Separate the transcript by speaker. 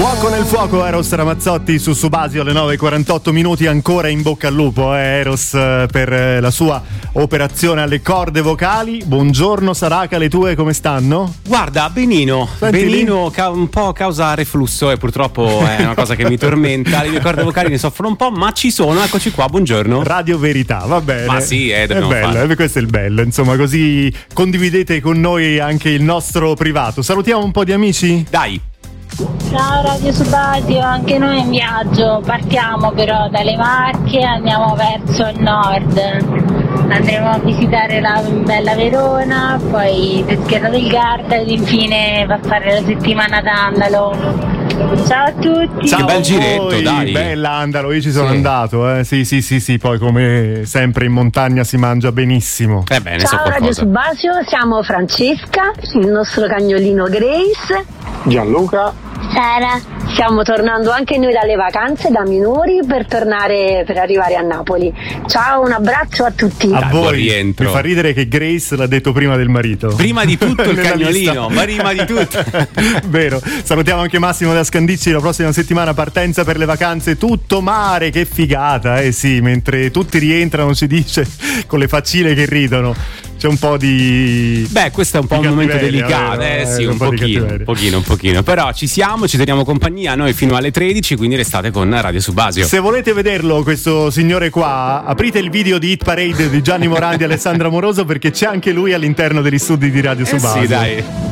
Speaker 1: Fuoco nel fuoco, Eros Ramazzotti su Subasio alle 9:48 minuti, ancora in bocca al lupo Eros per la sua operazione alle corde vocali. Buongiorno Saraca, le tue come stanno?
Speaker 2: Guarda, benino, un po' causa reflusso e purtroppo è una cosa che mi tormenta, le mie corde vocali ne soffrono un po', ma ci sono, eccoci qua, buongiorno.
Speaker 1: Radio Verità, va bene.
Speaker 2: Ma sì, dobbiamo
Speaker 1: è bello,
Speaker 2: fare.
Speaker 1: Questo è il bello, insomma, così condividete con noi anche il nostro privato. Salutiamo un po' di amici?
Speaker 2: Dai.
Speaker 3: Ciao Radio Subasio, anche noi in viaggio, partiamo però dalle Marche, andiamo verso il nord, andremo a visitare la bella Verona, poi Peschiera del Garda ed infine passare la settimana ad Andalo. Ciao a tutti.
Speaker 1: Ciao,
Speaker 2: che bel giretto, dai.
Speaker 1: Bella Andalo, io ci sono andato, Sì, poi come sempre in montagna si mangia benissimo.
Speaker 2: Bene,
Speaker 4: Ciao
Speaker 2: so
Speaker 4: Radio Subasio, siamo Francesca, il nostro cagnolino Grace,
Speaker 5: Gianluca,
Speaker 3: Sara.
Speaker 4: stiamo tornando anche noi dalle vacanze da minori per arrivare a Napoli. Ciao, un abbraccio a tutti.
Speaker 1: A
Speaker 2: Dai, buon
Speaker 1: voi.
Speaker 2: rientro.
Speaker 1: Mi fa ridere che Grace l'ha detto prima del marito.
Speaker 2: Prima di tutto il
Speaker 1: Nella
Speaker 2: cagnolino,
Speaker 1: lista.
Speaker 2: ma prima di tutto.
Speaker 1: Vero. Salutiamo anche Massimo da Scandicci, la prossima settimana partenza per le vacanze, tutto mare, che figata, sì, mentre tutti rientrano si dice con le faccine che ridono. C'è un po' di...
Speaker 2: Beh, questo è un po' un momento delicato, sì, un pochino. Però ci siamo, ci teniamo compagnia noi fino alle 13, quindi restate con Radio Subasio.
Speaker 1: Se volete vederlo, questo signore qua, aprite il video di Hit Parade di Gianni Morandi e Alessandra Moroso, perché c'è anche lui all'interno degli studi di Radio Subasio.
Speaker 2: Sì, dai.